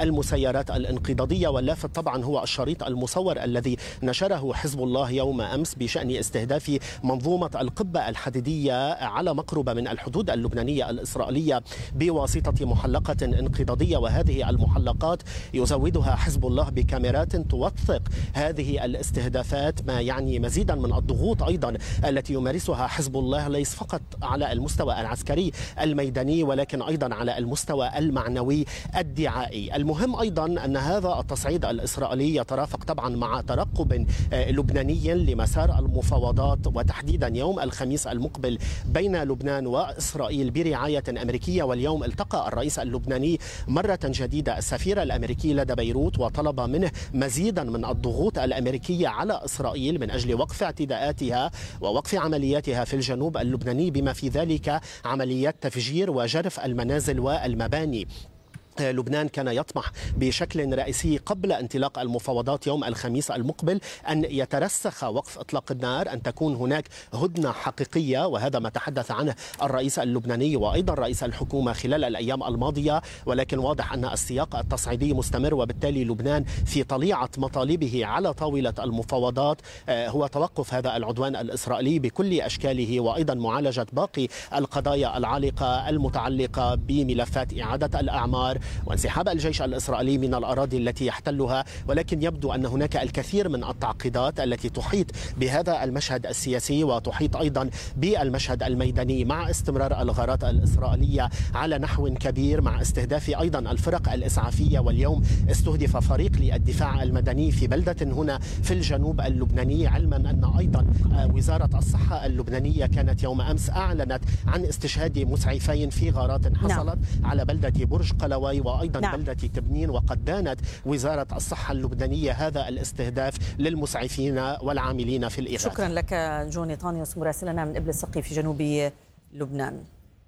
المسيرات الانقضاضية. واللافت طبعا هو الشريط المصور الذي نشره حزب الله يوم أمس بشأن استهداف منظومة القبة الحديدية على مقربة من الحدود اللبنانية الإسرائيلية بواسطة محلقة انقضاضية. وهذه المحلقات يزودها حزب الله بكاميرات توثق هذه الاستهدافات، ما يعني مزيدا من الضغوط أيضا التي يمارسها حزب الله ليس فقط على المستوى العسكري الميداني ولكن أيضا على المستوى المعنوي الدعائي. المهم أيضا أن هذا التصعيد الإسرائيلي يترافق طبعا مع ترقب لبناني لمسار المفاوضات، وتحديدا يوم الخميس المقبل بين لبنان وإسرائيل برعاية أمريكية. واليوم التقى الرئيس اللبناني مرة جديدة السفير الأمريكي لدى بيروت وطلب منه مزيدا من الضغوط الأمريكية على إسرائيل من أجل وقف اعتداءاتها ووقف عملياتها في الجنوب اللبناني، بما في ذلك عمليات تفجير وجرف المنازل والمباني. لبنان كان يطمح بشكل رئيسي قبل انطلاق المفاوضات يوم الخميس المقبل أن يترسخ وقف إطلاق النار، أن تكون هناك هدنة حقيقية، وهذا ما تحدث عنه الرئيس اللبناني وأيضا رئيس الحكومة خلال الأيام الماضية. ولكن واضح أن السياق التصعيدي مستمر، وبالتالي لبنان في طليعة مطالبه على طاولة المفاوضات هو توقف هذا العدوان الإسرائيلي بكل أشكاله، وأيضا معالجة باقي القضايا العالقة المتعلقة بملفات إعادة الأعمار وانسحاب الجيش الإسرائيلي من الأراضي التي يحتلها. ولكن يبدو أن هناك الكثير من التعقيدات التي تحيط بهذا المشهد السياسي وتحيط أيضا بالمشهد الميداني، مع استمرار الغارات الإسرائيلية على نحو كبير، مع استهداف أيضا الفرق الإسعافية. واليوم استهدف فريق للدفاع المدني في بلدة هنا في الجنوب اللبناني، علما أن أيضا وزارة الصحة اللبنانية كانت يوم أمس أعلنت عن استشهاد مسعفين في غارات حصلت على بلدة برج قلوي وأيضا بلدة تبنين. وقد دانت وزارة الصحة اللبنانية هذا الاستهداف للمسعفين والعاملين في الإغاثة. شكرا لك جوني طانيوس مراسلنا من إبل السقي في جنوب لبنان.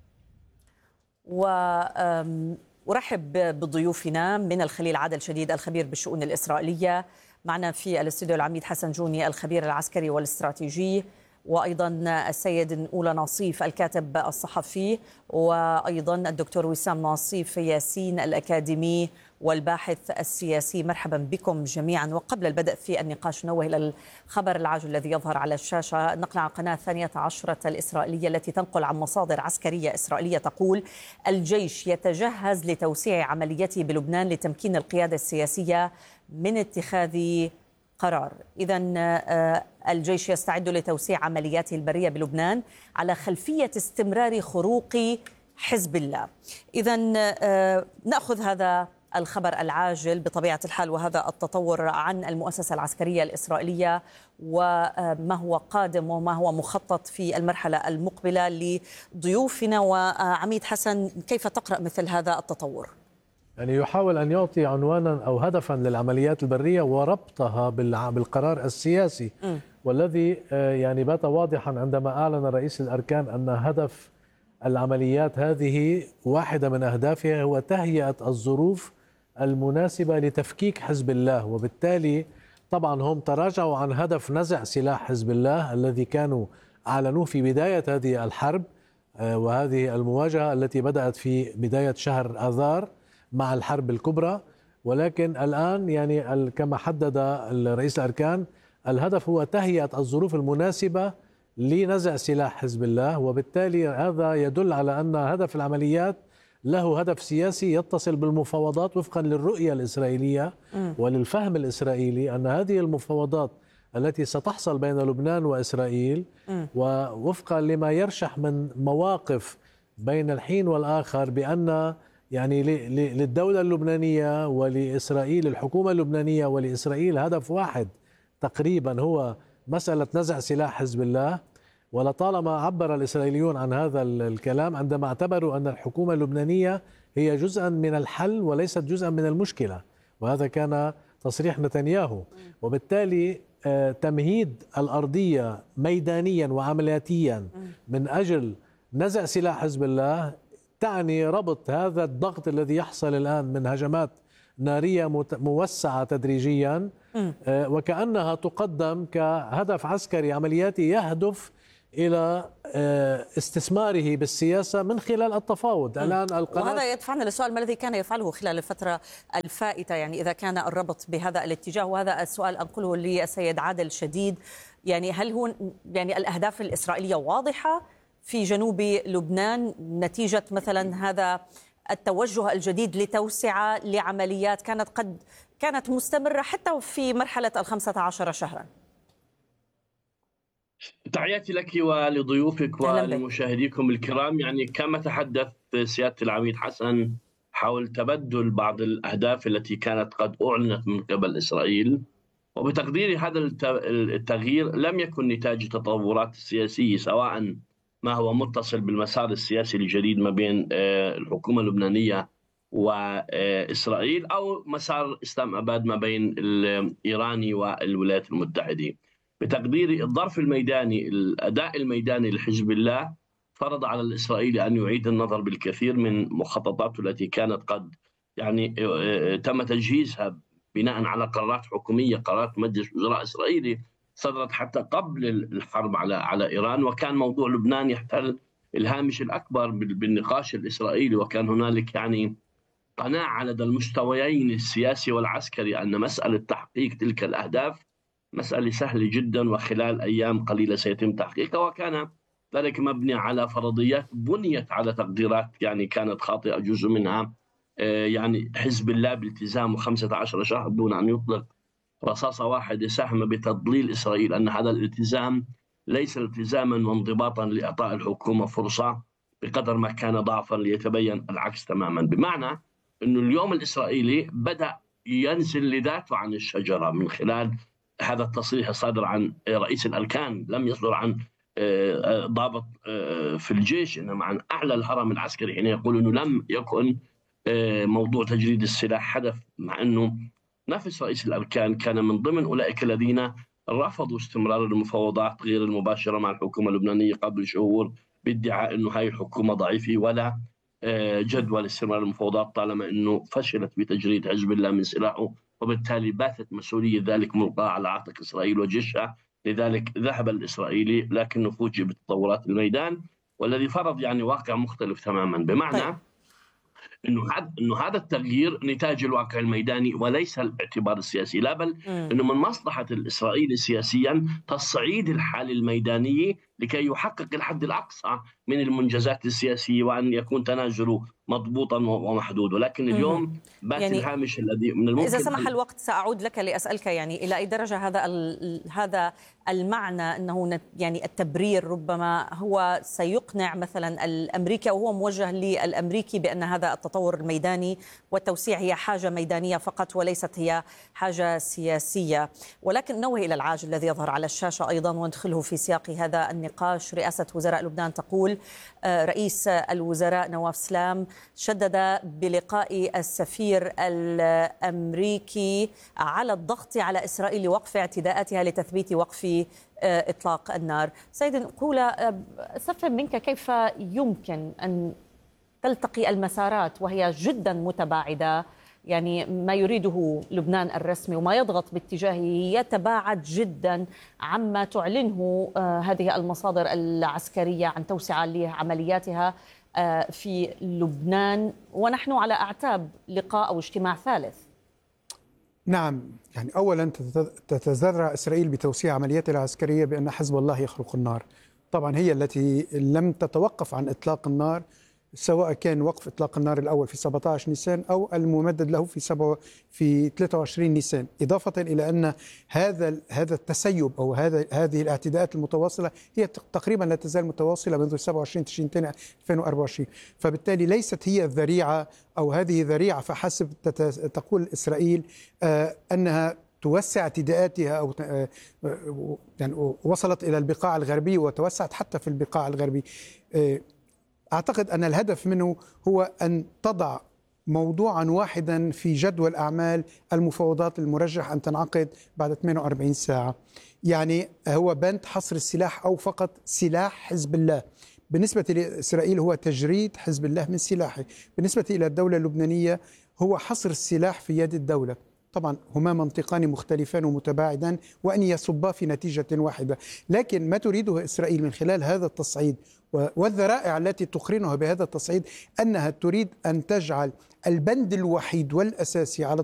وأرحب بضيوفنا من الخليل عادل شديد الخبير بالشؤون الإسرائيلية، معنا في الاستوديو العميد حسن جوني الخبير العسكري والاستراتيجي، وأيضا السيد أولى ناصيف الكاتب الصحفي، وأيضا الدكتور وسام ناصيف ياسين الأكاديمي والباحث السياسي. مرحبا بكم جميعا. وقبل البدء في النقاش نوه إلى الخبر العاجل الذي يظهر على الشاشة، نقل عن قناة 12 الإسرائيلية التي تنقل عن مصادر عسكرية إسرائيلية تقول: الجيش يتجهز لتوسيع عمليته بلبنان لتمكين القيادة السياسية من اتخاذ قرار. إذن الجيش يستعد لتوسيع عملياته البرية بلبنان على خلفية استمرار خروق حزب الله. إذن نأخذ هذا الخبر العاجل بطبيعة الحال وهذا التطور عن المؤسسة العسكرية الإسرائيلية، وما هو قادم وما هو مخطط في المرحلة المقبلة لضيوفنا. وعميد حسن، كيف تقرأ مثل هذا التطور؟ يعني يحاول أن يعطي عنوانا أو هدفا للعمليات البرية وربطها بالقرار السياسي، والذي يعني بات واضحا عندما أعلن رئيس الأركان أن هدف العمليات هذه واحدة من أهدافها هو تهيئة الظروف المناسبة لتفكيك حزب الله. وبالتالي طبعا هم تراجعوا عن هدف نزع سلاح حزب الله الذي كانوا أعلنوه في بداية هذه الحرب وهذه المواجهة التي بدأت في بداية شهر آذار مع الحرب الكبرى. ولكن الآن يعني كما حدد الرئيس الأركان الهدف هو تهيئة الظروف المناسبة لنزع سلاح حزب الله. وبالتالي هذا يدل على أن هدف العمليات له هدف سياسي يتصل بالمفاوضات وفقا للرؤية الإسرائيلية وللفهم الإسرائيلي أن هذه المفاوضات التي ستحصل بين لبنان وإسرائيل ووفقا لما يرشح من مواقف بين الحين والآخر بأن يعني للدولة اللبنانية ولإسرائيل، الحكومة اللبنانية ولإسرائيل هدف واحد تقريبا هو مسألة نزع سلاح حزب الله. ولطالما عبر الإسرائيليون عن هذا الكلام عندما اعتبروا أن الحكومة اللبنانية هي جزءا من الحل وليست جزءا من المشكلة، وهذا كان تصريح نتنياهو. وبالتالي تمهيد الأرضية ميدانيا وعملياتيا من أجل نزع سلاح حزب الله تعني ربط هذا الضغط الذي يحصل الآن من هجمات نارية موسعة تدريجيا وكأنها تقدم كهدف عسكري عملياتي يهدف إلى استثماره بالسياسة من خلال التفاوض. الآن وهذا يدفعنا للسؤال: ما الذي كان يفعله خلال الفترة الفائتة، يعني إذا كان الربط بهذا الاتجاه؟ وهذا السؤال أنقله للسيد عادل شديد. يعني هل هو يعني الأهداف الإسرائيلية واضحة في جنوب لبنان نتيجة مثلا هذا التوجه الجديد لتوسعة لعمليات كانت مستمرة حتى في مرحلة 15 شهرا؟ تحياتي لك ولضيوفك ولمشاهديكم الكرام. يعني كما تحدث سيادة العميد حسن حول تبدل بعض الأهداف التي كانت قد أعلنت من قبل إسرائيل، وبتقديري هذا التغيير لم يكن نتاج تطورات سياسية، سواء ما هو متصل بالمسار السياسي الجديد ما بين الحكومة اللبنانية وإسرائيل، أو مسار إسلام أباد ما بين الإيراني والولايات المتحدة. بتقديري الظرف الميداني، الأداء الميداني لحزب الله فرض على الإسرائيلي أن يعيد النظر بالكثير من مخططاته التي كانت قد يعني تم تجهيزها بناء على قرارات حكومية، قرارات مجلس وزراء إسرائيلي صدرت حتى قبل الحرب على إيران، وكان موضوع لبنان يحتل الهامش الأكبر بالنقاش الإسرائيلي، وكان هنالك يعني قناعة لدى المستويين السياسي والعسكري أن مسألة تحقيق تلك الأهداف مسألة سهلة جدا وخلال أيام قليلة سيتم تحقيقها، وكان ذلك مبني على فرضيات بنيت على تقديرات يعني كانت خاطئة. جزء منها يعني حزب الله بالتزامه 15 شهر دون أن يطلق رصاصة واحدة ساهم بتضليل إسرائيل أن هذا الالتزام ليس التزاما وانضباطا لإعطاء الحكومة فرصة بقدر ما كان ضعفا ليتبين العكس تماما، بمعنى أنه اليوم الإسرائيلي بدأ ينزل لذاته عن الشجرة من خلال هذا التصريح الصادر عن رئيس الأركان، لم يصدر عن ضابط في الجيش، إنما عن أعلى الهرم العسكري، حين يقول أنه لم يكن موضوع تجريد السلاح حدث، مع أنه نفس رئيس الأركان كان من ضمن أولئك الذين رفضوا استمرار المفاوضات غير المباشرة مع الحكومة اللبنانية قبل شهور بادعاء أنه هاي الحكومة ضعيفة ولا جدوى استمرار المفاوضات، طالما أنه فشلت بتجريد حزب الله من سلاحه، وبالتالي باتت مسؤولية ذلك ملقاة على عاتق إسرائيل وجيشها. لذلك ذهب الإسرائيلي لكنه فوجئ بتطورات الميدان، والذي فرض يعني واقع مختلف تماما، بمعنى انه هذا التغيير نتاج الواقع الميداني وليس الاعتبار السياسي، لا بل انه من مصلحه الاسرائيلي سياسيا تصعيد الحاله الميدانيه لكي يحقق الحد الاقصى من المنجزات السياسيه وان يكون تنازله مضبوطا ومحدود. ولكن اليوم بات يعني الهامش الذي من الممكن، اذا سمح الوقت ساعود لك لاسالك يعني الى اي درجه هذا المعنى انه يعني التبرير ربما هو سيقنع مثلا الامريكي، وهو موجه للامريكي بان هذا التطور الميداني والتوسيع هي حاجه ميدانيه فقط وليست هي حاجه سياسيه. ولكن نوه الى العاجل الذي يظهر على الشاشه ايضا وندخله في سياق هذا النقاش. رئاسه وزراء لبنان تقول رئيس الوزراء نواف سلام شدد بلقاء السفير الامريكي على الضغط على اسرائيل لوقف اعتداءاتها لتثبيت وقف إطلاق النار. سيد نقولة، استفهم منك كيف يمكن أن تلتقي المسارات وهي جدا متباعدة؟ يعني ما يريده لبنان الرسمي وما يضغط باتجاهه يتباعد جدا عما تعلنه هذه المصادر العسكرية عن توسعة لعملياتها في لبنان، ونحن على أعتاب لقاء أو اجتماع ثالث. نعم، يعني أولا تتذرع إسرائيل بتوسيع عملياتها العسكرية بأن حزب الله يخلق النار. طبعا هي التي لم تتوقف عن إطلاق النار، سواء كان وقف إطلاق النار الأول في 17 نيسان أو الممدد له في 23 نيسان، إضافة إلى أن هذا التسيب أو هذه الاعتداءات المتواصلة هي تقريبا لا تزال متواصلة منذ 27 تشرين 2024، فبالتالي ليست هي الذريعة أو هذه ذريعة فحسب تقول إسرائيل أنها توسع اعتداءاتها أو يعني وصلت إلى البقاع الغربي وتوسعت حتى في البقاع الغربي. أعتقد أن الهدف منه هو أن تضع موضوعا واحدا في جدول أعمال المفاوضات المرجح أن تنعقد بعد 48 ساعة. يعني هو بند حصر السلاح أو فقط سلاح حزب الله. بالنسبة لإسرائيل هو تجريد حزب الله من سلاحه، بالنسبة إلى الدولة اللبنانية هو حصر السلاح في يد الدولة. طبعا هما منطقان مختلفان ومتباعدان وأن يصبا في نتيجة واحدة، لكن ما تريده إسرائيل من خلال هذا التصعيد والذرائع التي تقرنها بهذا التصعيد أنها تريد أن تجعل البند الوحيد والأساسي على